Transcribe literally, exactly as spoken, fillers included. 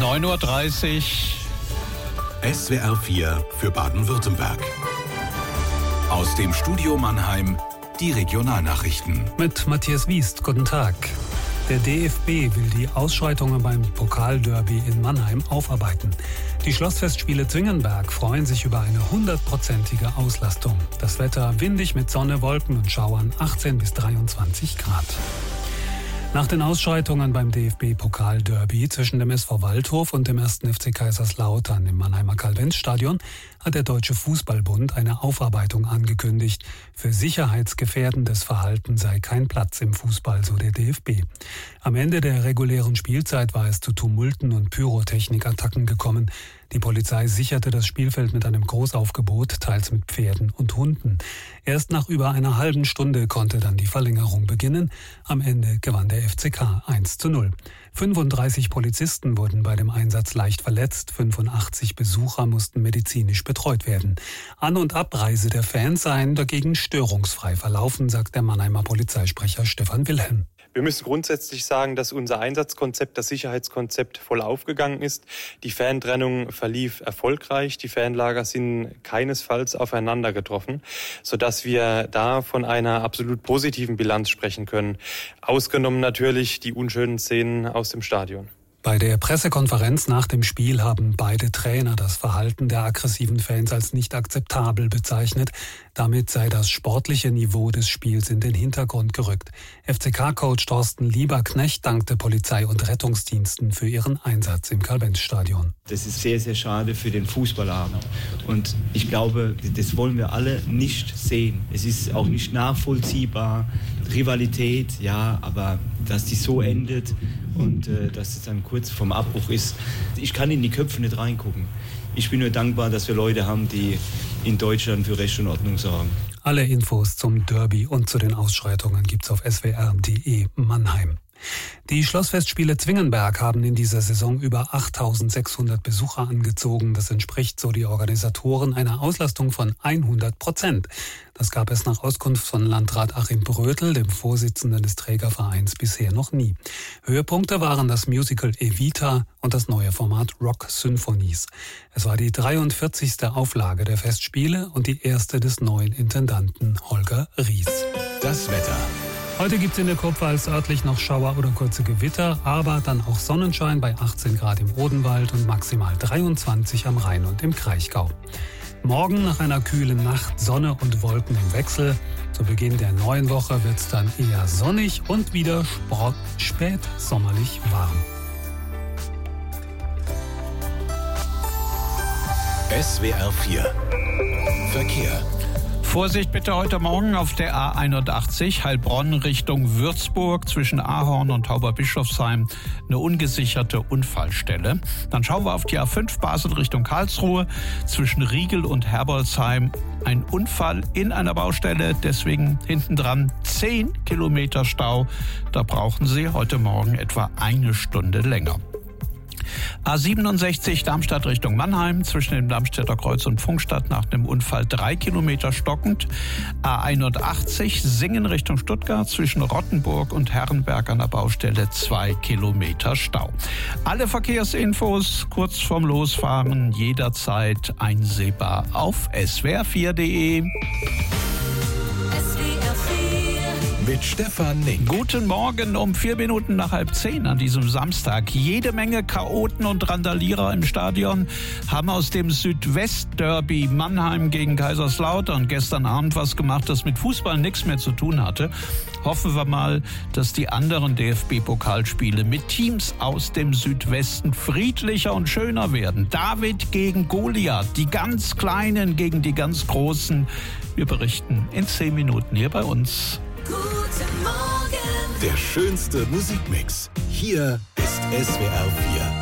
neun Uhr dreißig. S W R vier für Baden-Württemberg. Aus dem Studio Mannheim die Regionalnachrichten. Mit Matthias Wiest, guten Tag. Der D F B will die Ausschreitungen beim Pokalderby in Mannheim aufarbeiten. Die Schlossfestspiele Zwingenberg freuen sich über eine hundertprozentige Auslastung. Das Wetter windig mit Sonne, Wolken und Schauern, achtzehn bis dreiundzwanzig Grad. Nach den Ausschreitungen beim D F B-Pokalderby zwischen dem S V Waldhof und dem ersten F C Kaiserslautern im Mannheimer Karl-Benz-Stadion hat der Deutsche Fußballbund eine Aufarbeitung angekündigt. Für sicherheitsgefährdendes Verhalten sei kein Platz im Fußball, so der D F B. Am Ende der regulären Spielzeit war es zu Tumulten und Pyrotechnikattacken gekommen. Die Polizei sicherte das Spielfeld mit einem Großaufgebot, teils mit Pferden und Hunden. Erst nach über einer halben Stunde konnte dann die Verlängerung beginnen. Am Ende gewann der F C K eins zu null. fünfunddreißig Polizisten wurden bei dem Einsatz leicht verletzt, fünfundachtzig Besucher mussten medizinisch betreut werden. An- und Abreise der Fans seien dagegen störungsfrei verlaufen, sagt der Mannheimer Polizeisprecher Stefan Wilhelm. Wir müssen grundsätzlich sagen, dass unser Einsatzkonzept, das Sicherheitskonzept, voll aufgegangen ist. Die Fantrennung verlief erfolgreich. Die Fanlager sind keinesfalls aufeinander getroffen, sodass wir da von einer absolut positiven Bilanz sprechen können. Ausgenommen natürlich die unschönen Szenen aus dem Stadion. Bei der Pressekonferenz nach dem Spiel haben beide Trainer das Verhalten der aggressiven Fans als nicht akzeptabel bezeichnet. Damit sei das sportliche Niveau des Spiels in den Hintergrund gerückt. F C K-Coach Thorsten Lieberknecht dankte Polizei und Rettungsdiensten für ihren Einsatz im Karl-Benz-Stadion. Das ist sehr, sehr schade für den Fußballabend. Und ich glaube, das wollen wir alle nicht sehen. Es ist auch nicht nachvollziehbar. Rivalität, ja, aber dass die so endet und äh, dass es dann kurz vorm Abbruch ist. Ich kann in die Köpfe nicht reingucken. Ich bin nur dankbar, dass wir Leute haben, die in Deutschland für Recht und Ordnung sorgen. Alle Infos zum Derby und zu den Ausschreitungen gibt's auf s w r punkt d e Mannheim. Die Schlossfestspiele Zwingenberg haben in dieser Saison über achttausendsechshundert Besucher angezogen. Das entspricht, so die Organisatoren, einer Auslastung von hundert Prozent. Das gab es nach Auskunft von Landrat Achim Brötel, dem Vorsitzenden des Trägervereins, bisher noch nie. Höhepunkte waren das Musical Evita und das neue Format Rock Symphonies. Es war die dreiundvierzigste Auflage der Festspiele und die erste des neuen Intendanten Holger Ries. Das Wetter. Heute gibt es in der Kurpfalz örtlich noch Schauer oder kurze Gewitter, aber dann auch Sonnenschein bei achtzehn Grad im Odenwald und maximal dreiundzwanzig am Rhein und im Kraichgau. Morgen nach einer kühlen Nacht Sonne und Wolken im Wechsel. Zu Beginn der neuen Woche wird es dann eher sonnig und wieder sport- spät sommerlich warm. S W R vier Verkehr. Vorsicht bitte heute Morgen auf der A einundachtzig Heilbronn Richtung Würzburg zwischen Ahorn und Tauberbischofsheim eine ungesicherte Unfallstelle. Dann schauen wir auf die A fünf Basel Richtung Karlsruhe zwischen Riegel und Herbolzheim. Ein Unfall in einer Baustelle, deswegen hintendran zehn Kilometer Stau. Da brauchen Sie heute Morgen etwa eine Stunde länger. A siebenundsechzig Darmstadt Richtung Mannheim zwischen dem Darmstädter Kreuz und Pfungstadt nach dem Unfall drei Kilometer stockend. A einundachtzig Singen Richtung Stuttgart zwischen Rottenburg und Herrenberg an der Baustelle zwei Kilometer Stau. Alle Verkehrsinfos kurz vorm Losfahren jederzeit einsehbar auf s w r vier punkt d e. Mit Stefan Nink. Guten Morgen um vier Minuten nach halb zehn an diesem Samstag. Jede Menge Chaoten und Randalierer im Stadion haben aus dem Südwestderby Mannheim gegen Kaiserslautern gestern Abend was gemacht, das mit Fußball nichts mehr zu tun hatte. Hoffen wir mal, dass die anderen D F B-Pokalspiele mit Teams aus dem Südwesten friedlicher und schöner werden. David gegen Goliath, die ganz Kleinen gegen die ganz Großen. Wir berichten in zehn Minuten hier bei uns. Guten Morgen. Der schönste Musikmix. Hier ist S W R vier.